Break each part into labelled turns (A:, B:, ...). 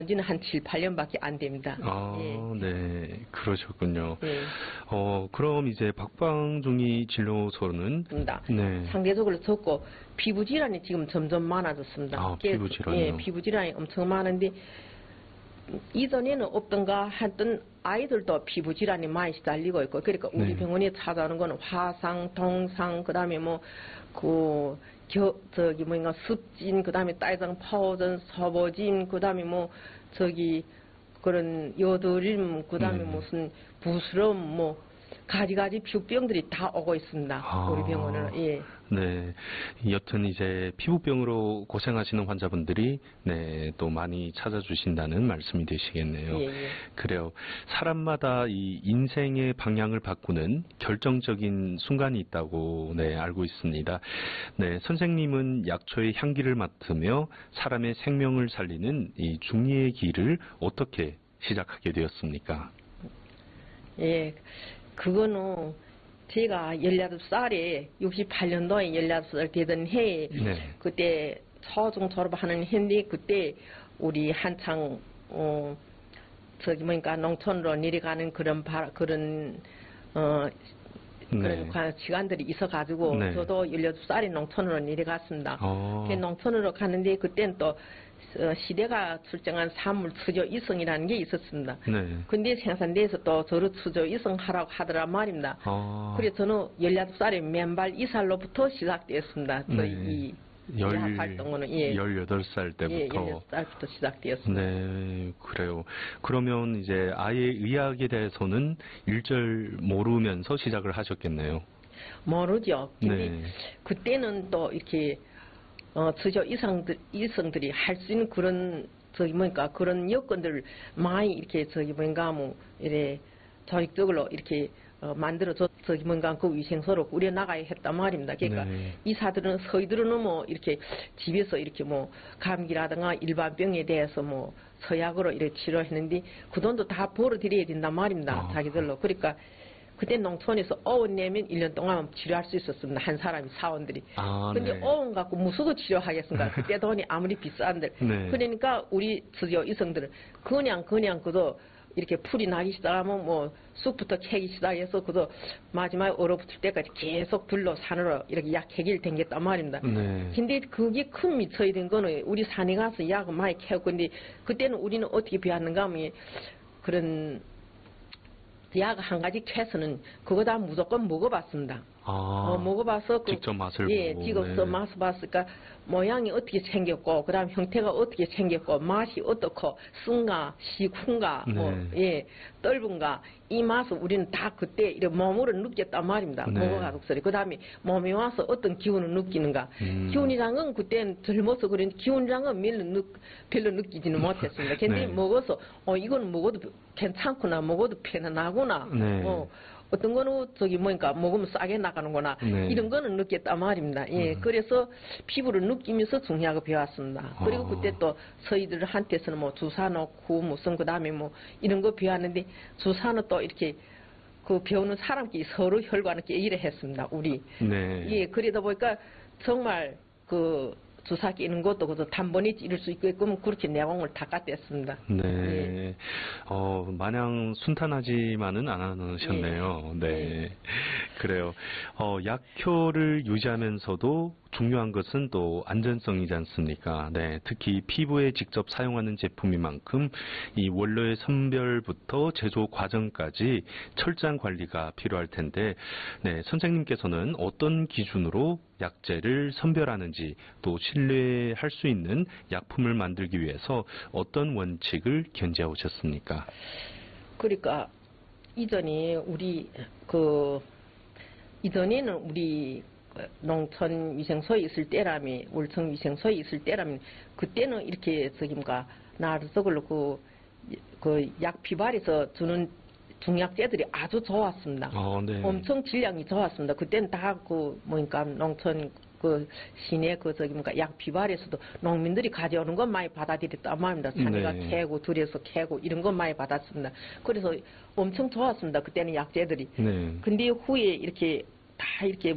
A: 지는 한 7, 8년밖에 안 됩니다.
B: 아,
A: 예.
B: 네, 그러셨군요.
A: 예.
B: 그럼 이제 박방중이 진료소는 네.
A: 상대적으로 적고 피부 질환이 지금 점점 많아졌습니다.
B: 아, 피부 질환이요?
A: 예, 피부 질환이 엄청 많은데 이전에는 없던가 하여튼 아이들도 피부 질환이 많이 시달리고 있고 그러니까 우리
B: 네.
A: 병원에 찾아오는 거는 화상, 동상, 그다음에 습진, 그다음에 딸장 파워전, 서버진, 그다음에 그런 여드름, 그다음에 무슨 부스럼 가지가지 피부병들이 다 오고 있습니다. 우리 병원은. 예.
B: 네. 여튼 이제 피부병으로 고생하시는 환자분들이 네, 또 많이 찾아주신다는 말씀이 되시겠네요.
A: 예, 예.
B: 그래요. 사람마다 이 인생의 방향을 바꾸는 결정적인 순간이 있다고 네, 알고 있습니다. 네, 선생님은 약초의 향기를 맡으며 사람의 생명을 살리는 이 중리의 길을 어떻게 시작하게 되었습니까?
A: 예. 그거는 제가 18살에 68년도에 18살 되던 해에
B: 네.
A: 그때 초중 졸업하는 해인데 그때 우리 한창 농촌으로 내려가는 그런 시간들이 있어가지고
B: 네.
A: 저도 18살에 농촌으로 내려갔습니다. 그 농촌으로 가는데 그때는 또 시대가 출정한 산물 추조 이성이라는 게 있었습니다.
B: 네.
A: 근데 생산대에서 또 저를 추조 이성하라고 하더란 말입니다. 그래서 저는 18살에 맨발 이살로부터 시작되었습니다. 저희 이 활동은
B: 18살 때부터.
A: 예, 18살부터 시작되었습니다.
B: 네, 그래요. 그러면 이제 아예 의학에 대해서는 일절 모르면서 시작을 하셨겠네요.
A: 모르죠. 근데
B: 네.
A: 그때는 또 이렇게 주저 이성들이 할 수 있는 그런 그런 여건들 많이 이렇게 이래 조직적으로 이렇게 만들어서 그 위생소로 우려나가야 했단 말입니다. 그러니까
B: 네.
A: 서희들은 이렇게 집에서 이렇게 감기라든가 일반 병에 대해서 서약으로 이렇게 치료했는데 그 돈도 다 벌어들여야 된단 말입니다. 자기들로. 그러니까 그때 농촌에서 어원 내면 1년 동안 치료할 수 있었습니다. 한 사람이 사원들이. 근데
B: 네.
A: 어원 갖고 무수고 치료하겠습니까? 그때 돈이 아무리 비싼들.
B: 네.
A: 그러니까 우리 주요 이성들은 그냥 그도 이렇게 풀이 나기 시작하면 쑥부터 캐기 시작해서 그도 마지막에 얼어붙을 때까지 계속 들로 산으로 이렇게 약 캐기를 댕겼단 말입니다.
B: 네.
A: 근데 그게 큰 미쳐야 된 거는 우리 산에 가서 약을 많이 캐고 근데 그때는 우리는 어떻게 배웠는가 하면 그런 약 한 가지 캐서는 그거 다 무조건 먹어봤습니다. 먹어봐서
B: 직접 맛을 보고.
A: 직접 맛을 봤으니까 모양이 어떻게 생겼고 그다음 형태가 어떻게 생겼고 맛이 어떻고 쓴가 시큰가 떫은가 이 맛을 우리는 다 그때 이렇게 몸으로 느꼈단 말입니다.
B: 네.
A: 먹어가지고 그다음에 몸에 와서 어떤 기운을 느끼는가. 기운이란 건 그때는 젊어서 그런지 기운이란 건 별로 느끼지는 못했습니다. 근데
B: 네.
A: 먹어서 이거는 먹어도 괜찮구나 먹어도 편안하구나.
B: 네.
A: 어떤 거는 먹으면 싸게 나가는구나.
B: 네.
A: 이런 거는 느꼈단 말입니다. 예, 그래서 피부를 느끼면서 중요하게 배웠습니다. 그리고 그때 또 서희들한테서는 주사 놓고 무슨 그다음에 이런 거 배웠는데 주사는 또 이렇게 그 배우는 사람끼리 서로 혈관을 이래 했습니다. 우리.
B: 네.
A: 예, 그러다 보니까 정말 주사 끼는 것도 그저 단번에 찌를 수 있게끔 그렇게 내공을 다 갖댔습니다.
B: 네.
A: 예.
B: 마냥 순탄하지만은 않으셨네요.
A: 예.
B: 네.
A: 예.
B: 그래요. 약효를 유지하면서도 중요한 것은 또 안전성이지 않습니까? 네. 특히 피부에 직접 사용하는 제품인 만큼 이 원료의 선별부터 제조 과정까지 철저한 관리가 필요할 텐데, 네. 선생님께서는 어떤 기준으로 약재를 선별하는지 또 신뢰할 수 있는 약품을 만들기 위해서 어떤 원칙을 견지해 오셨습니까?
A: 그러니까 이전에는 우리 농촌 위생소에 있을 때라면 울청 위생소에 있을 때라면 그때는 이렇게 나르석으로 약 비발에서 주는 중약재들이 아주 좋았습니다.
B: 네.
A: 엄청 질량이 좋았습니다. 그때는 다 농촌 시내 약 비발에서도 농민들이 가져오는 것 많이 받아들였단 말입니다. 산에가
B: 네.
A: 캐고 들여서 캐고 이런 것 많이 받았습니다. 그래서 엄청 좋았습니다. 그때는 약재들이.
B: 네.
A: 근데 후에 이렇게 다 이렇게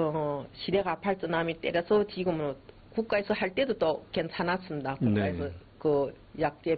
A: 시대가 발전함이 때려서 지금은 국가에서 할 때도 또 괜찮았습니다. 국가에서
B: 네.
A: 그 약제